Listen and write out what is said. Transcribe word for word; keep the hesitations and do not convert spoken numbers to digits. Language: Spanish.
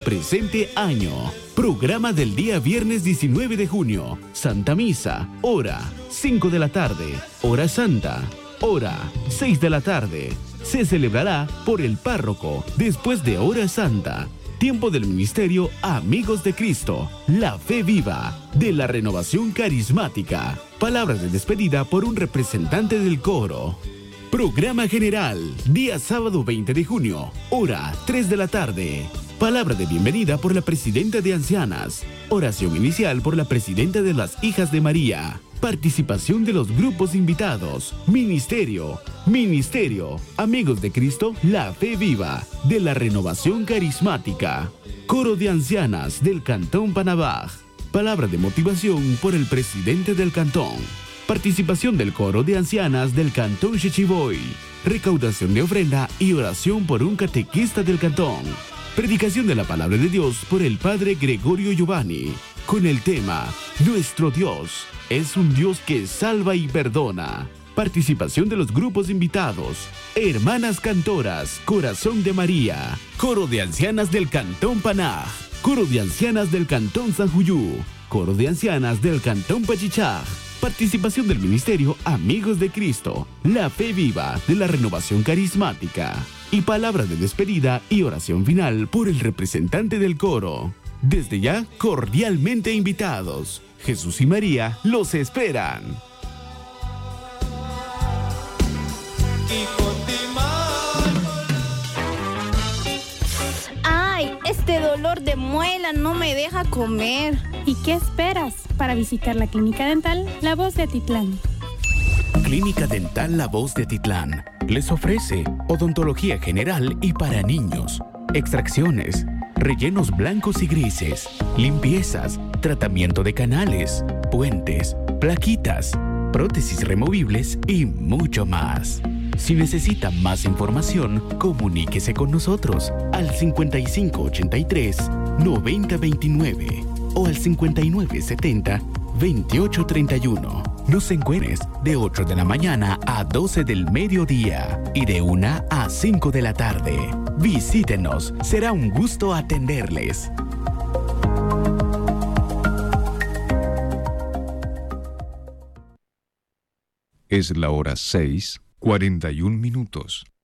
presente año. Programa del día viernes diecinueve de junio. Santa Misa, hora cinco de la tarde. Hora Santa, hora seis de la tarde. Se celebrará por el párroco después de Hora Santa. Tiempo del ministerio Amigos de Cristo, la fe viva de la renovación carismática. Palabras de despedida por un representante del coro. Programa general, día sábado veinte de junio, hora tres de la tarde. Palabra de bienvenida por la presidenta de ancianas. Oración inicial por la presidenta de las Hijas de María. Participación de los grupos invitados. Ministerio, Ministerio, Amigos de Cristo, la fe viva de la renovación carismática. Coro de ancianas del Cantón Panabaj. Palabra de motivación por el presidente del cantón. Participación del coro de ancianas del Cantón Chichiboy. Recaudación de ofrenda y oración por un catequista del cantón. Predicación de la palabra de Dios por el padre Gregorio Giovanni, con el tema Nuestro Dios es un Dios que salva y perdona. Participación de los grupos invitados. Hermanas Cantoras, Corazón de María. Coro de ancianas del Cantón Panaj. Coro de ancianas del Cantón San Juyú. Coro de ancianas del Cantón Pachichaj. Participación del ministerio Amigos de Cristo, la fe viva de la renovación carismática. Y palabra de despedida y oración final por el representante del coro. Desde ya, cordialmente invitados. Jesús y María los esperan. Ay, este dolor de muela no me deja comer. ¿Y qué esperas para visitar la Clínica Dental La Voz de Atitlán? Clínica Dental La Voz de Atitlán les ofrece odontología general y para niños, extracciones, rellenos blancos y grises, limpiezas, tratamiento de canales, puentes, plaquitas, prótesis removibles y mucho más. Si necesita más información, comuníquese con nosotros al cincuenta y cinco ochenta y tres noventa veintinueve o al cincuenta y nueve setenta veintiocho treinta y uno. Nos encuentres de ocho de la mañana a doce del mediodía y de una a cinco de la tarde. Visítenos, será un gusto atenderles. Es la hora seis, cuarenta y un minutos.